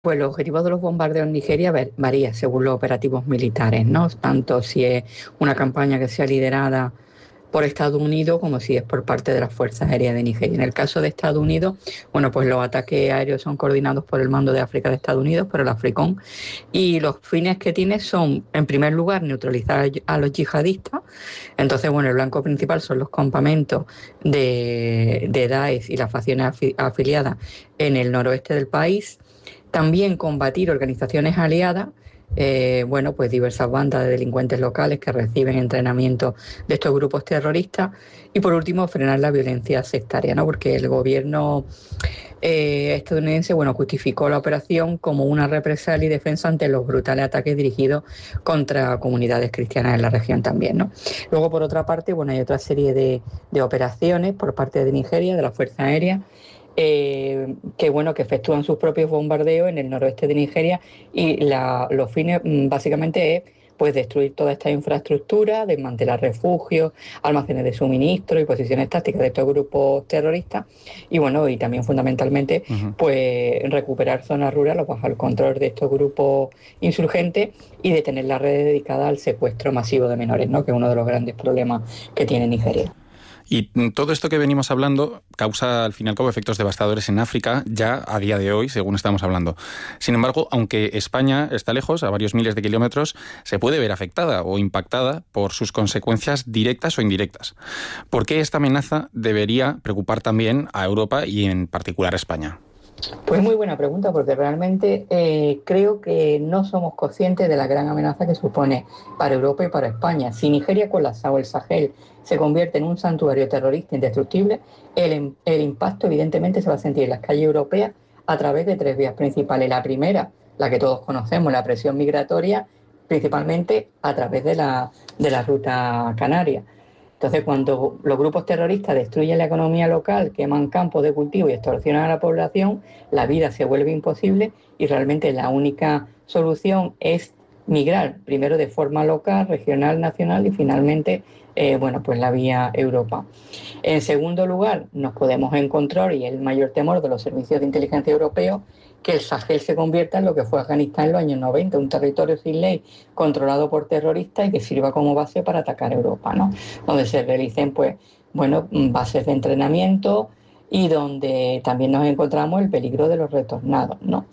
Pues los objetivos de los bombardeos en Nigeria varía según los operativos militares, ¿no? Tanto si es una campaña que sea liderada por Estados Unidos como si es por parte de las Fuerzas Aéreas de Nigeria. En el caso de Estados Unidos, bueno, pues los ataques aéreos son coordinados por el Mando de África de Estados Unidos, por el AFRICOM, y los fines que tiene son, en primer lugar, neutralizar a los yihadistas. Entonces, bueno, el blanco principal son los campamentos de Daesh y las facciones afiliadas en el noroeste del país. También combatir organizaciones aliadas, bueno, pues diversas bandas de delincuentes locales que reciben entrenamiento de estos grupos terroristas. Y por último, frenar la violencia sectaria, ¿no? Porque el gobierno estadounidense, bueno, justificó la operación como una represalia y defensa ante los brutales ataques dirigidos contra comunidades cristianas en la región también, ¿no? Luego, por otra parte, bueno, hay otra serie de operaciones por parte de Nigeria, de la Fuerza Aérea, que bueno, que efectúan sus propios bombardeos en el noroeste de Nigeria, y los fines básicamente es pues destruir toda esta infraestructura, desmantelar refugios, almacenes de suministro y posiciones tácticas de estos grupos terroristas, y bueno, y también fundamentalmente pues recuperar zonas rurales bajo el control de estos grupos insurgentes y detener las redes dedicadas al secuestro masivo de menores, ¿no? Que es uno de los grandes problemas que tiene Nigeria. Y todo esto que venimos hablando causa, al fin y al cabo, efectos devastadores en África, ya a día de hoy, según estamos hablando. Sin embargo, aunque España está lejos, a varios miles de kilómetros, se puede ver afectada o impactada por sus consecuencias directas o indirectas. ¿Por qué esta amenaza debería preocupar también a Europa y en particular a España? Pues muy buena pregunta, porque realmente creo que no somos conscientes de la gran amenaza que supone para Europa y para España. Si Nigeria colapsa o el Sahel se convierte en un santuario terrorista indestructible, el impacto evidentemente se va a sentir en las calles europeas a través de tres vías principales. La primera, la que todos conocemos, la presión migratoria, principalmente a través de la ruta canaria. Entonces, cuando los grupos terroristas destruyen la economía local, queman campos de cultivo y extorsionan a la población, la vida se vuelve imposible y realmente la única solución es migrar, primero de forma local, regional, nacional y finalmente, bueno, pues la vía Europa. En segundo lugar, nos podemos encontrar, y es el mayor temor de los servicios de inteligencia europeos, que el Sahel se convierta en lo que fue Afganistán en los años 90, un territorio sin ley controlado por terroristas y que sirva como base para atacar Europa, ¿no? Donde se realicen, pues, bueno, bases de entrenamiento y donde también nos encontramos el peligro de los retornados, ¿no?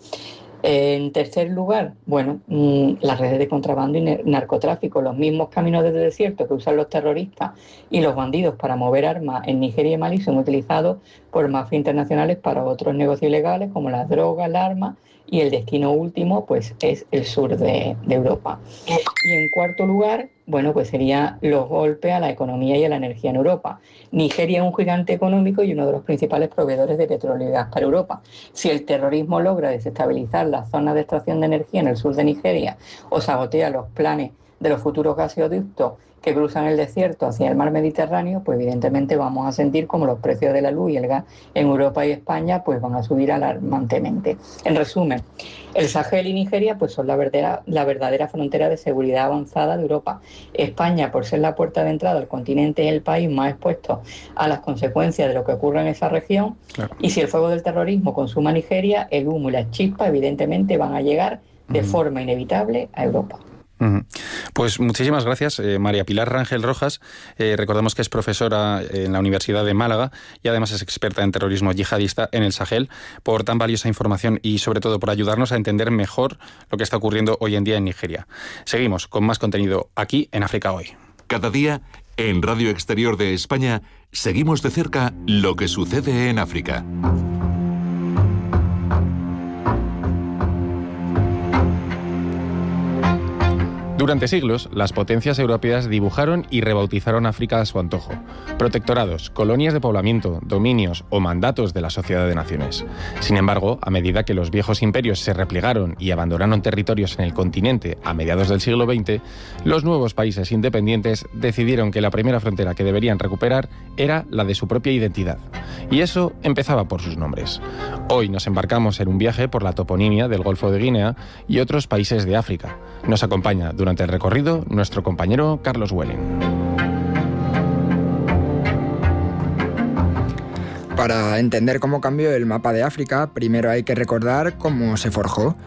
En tercer lugar, bueno, las redes de contrabando y narcotráfico, los mismos caminos del desierto que usan los terroristas y los bandidos para mover armas en Nigeria y Malí son utilizados por mafias internacionales para otros negocios ilegales como las drogas, las armas, y el destino último pues es el sur de Europa. Y en cuarto lugar, bueno, pues serían los golpes a la economía y a la energía en Europa. Nigeria es un gigante económico y uno de los principales proveedores de petróleo y gas para Europa. Si el terrorismo logra desestabilizar las zonas de extracción de energía en el sur de Nigeria o sabotea los planes de los futuros gasoductos que cruzan el desierto hacia el mar Mediterráneo, pues evidentemente vamos a sentir como los precios de la luz y el gas en Europa y España pues van a subir alarmantemente. En resumen, el Sahel y Nigeria pues son la verdadera frontera de seguridad avanzada de Europa. España, por ser la puerta de entrada al continente, es el país más expuesto a las consecuencias de lo que ocurre en esa región. Claro. Y si el fuego del terrorismo consuma Nigeria, el humo y las chispas evidentemente van a llegar de forma inevitable a Europa. Pues muchísimas gracias, María Pilar Rangel Rojas. Recordamos que es profesora en la Universidad de Málaga y además es experta en terrorismo yihadista en el Sahel, por tan valiosa información y sobre todo por ayudarnos a entender mejor lo que está ocurriendo hoy en día en Nigeria. Seguimos con más contenido aquí en África Hoy. Cada día, en Radio Exterior de España, seguimos de cerca lo que sucede en África. Durante siglos, las potencias europeas dibujaron y rebautizaron África a su antojo. Protectorados, colonias de poblamiento, dominios o mandatos de la Sociedad de Naciones. Sin embargo, a medida que los viejos imperios se replegaron y abandonaron territorios en el continente a mediados del siglo XX, los nuevos países independientes decidieron que la primera frontera que deberían recuperar era la de su propia identidad. Y eso empezaba por sus nombres. Hoy nos embarcamos en un viaje por la toponimia del Golfo de Guinea y otros países de África. Nos acompaña durante el recorrido nuestro compañero Carlos Welling. Para entender cómo cambió el mapa de África, primero hay que recordar cómo se forjó.